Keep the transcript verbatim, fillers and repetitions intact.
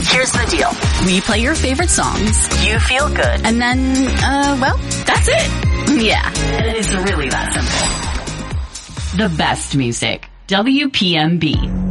Here's the deal. We play your favorite songs. You feel good. And then, uh, well, that's it. Yeah, it's really that simple. The best music. W P M B.